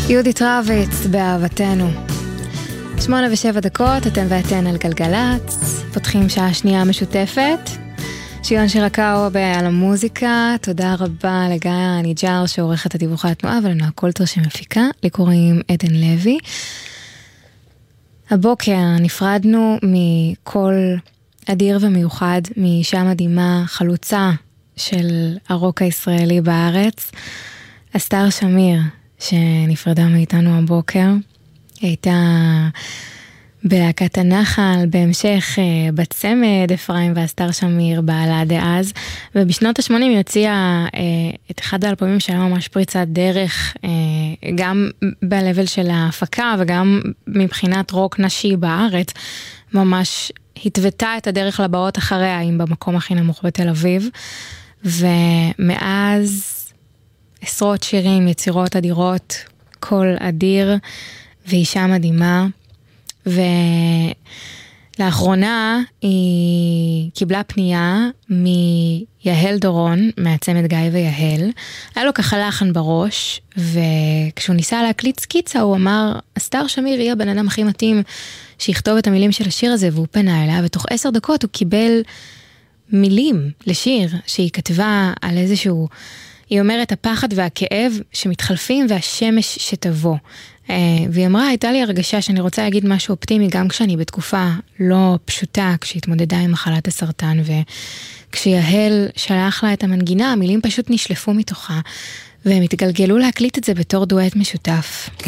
יהודית רביץ באהבתנו. 8:07, אתם ואתן על גלגלץ, פותחים שעה שנייה משותפת. שירן שירקאו על המוזיקה, תודה רבה לגיא הניג'ר שעורך את הדיווחי התנועה, ולנועה קולטר שמפיקה, לי קוראים עדן לוי. הבוקר נפרדנו מקול אדיר ומיוחד, מאישה מדהימה, חלוצה של הרוק הישראלי בארץ, אסתר שמיר, שנפרדה מאיתנו הבוקר. היא הייתה בלהקת הנחל, בהמשך בצמד אפרים ואסתר שמיר, בעלה דאז, ובשנות ה-80 היא הוציאה את אחד האלבומים שהיה ממש פריצת דרך, גם בלבל של ההפקה וגם מבחינת רוק נשי בארץ, ממש התוותה את הדרך לבאות אחריה, אם במקום הכי נמוך בתל אביב, ומאז עשרות שירים, יצירות אדירות, קול אדיר, ואישה מדהימה, ולאחרונה היא קיבלה פנייה מיהל דורון, מהצמד גיא ויהל. היה לו ככה לחן בראש, וכשהוא ניסה להקליט סקיצה, הוא אמר, אסתר שמיר היא הבן אדם הכי מתאים שיכתוב את המילים של השיר הזה, והוא פנה אליה, ותוך 10 דקות הוא קיבל מילים לשיר שהיא כתבה על איזשהו, היא אומרת, הפחד והכאב שמתחלפים והשמש שתבוא. והיא אמרה, הייתה לי הרגשה שאני רוצה להגיד משהו אופטימי, גם כשאני בתקופה לא פשוטה, כשהתמודדה עם מחלת הסרטן, וכשיהל שלח לה את המנגינה, המילים פשוט נשלפו מתוכה, והם התגלגלו להקליט את זה בתור דואט משותף.